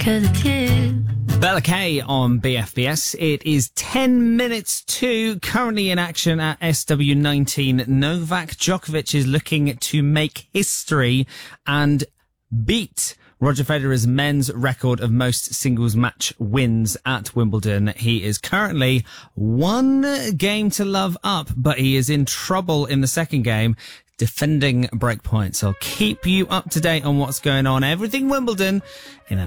'cause it's you. Bella K on BFBS. It is 10 minutes to currently in action at SW19. Novak Djokovic is looking to make history and beat Roger Federer's men's record of most singles match wins at Wimbledon. He is currently 1 game to love up, but he is in trouble in the second game, defending break points. I'll keep you up to date on what's going on. Everything Wimbledon in